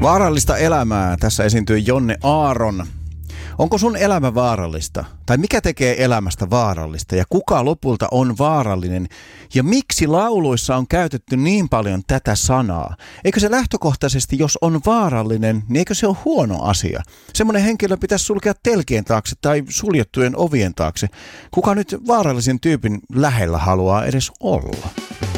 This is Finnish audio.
Vaarallista elämää. Tässä esiintyy Jonne Aaron. Onko sun elämä vaarallista? Tai mikä tekee elämästä vaarallista? Ja kuka lopulta on vaarallinen? Ja miksi lauluissa on käytetty niin paljon tätä sanaa? Eikö se lähtökohtaisesti, jos on vaarallinen, niin eikö se ole huono asia? Semmoinen henkilö pitäisi sulkea telkien taakse tai suljettujen ovien taakse. Kuka nyt vaarallisen tyypin lähellä haluaa edes olla?